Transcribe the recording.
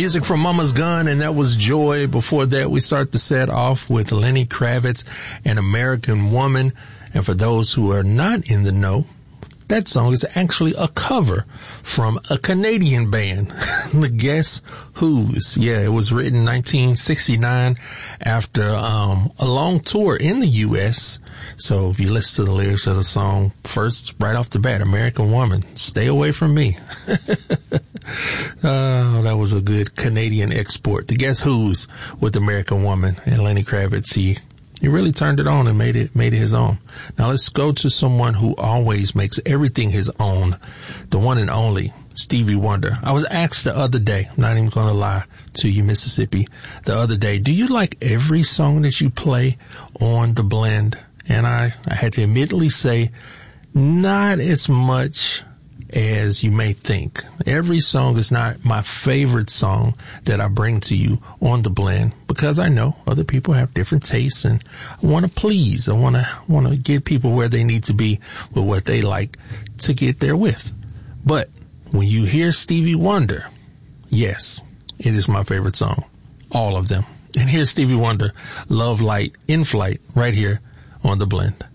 Music from Mama's Gun, and that was Joy. Before that, we start the set off with Lenny Kravitz and American Woman. And for those who are not in the know, that song is actually a cover from a Canadian band, the Guess Who's. Yeah, it was written in 1969 after a long tour in the U.S. So if you listen to the lyrics of the song, first, right off the bat, American Woman, stay away from me. Oh, that was a good Canadian export. The Guess Who's with American Woman, and Lenny Kravitz, he really turned it on and made it his own. Now let's go to someone who always makes everything his own, the one and only Stevie Wonder. I was asked the other day, I'm not even going to lie to you, Mississippi, the other day, do you like every song that you play on the blend? And I had to admittedly say, not as much as you may think. Every song is not my favorite song that I bring to you on the blend, because I know other people have different tastes, and I want to please. I want to get people where they need to be with what they like to get there with. But when you hear Stevie Wonder, yes, it is my favorite song. All of them. And here's Stevie Wonder, Love Light in Flight, right here on the blend.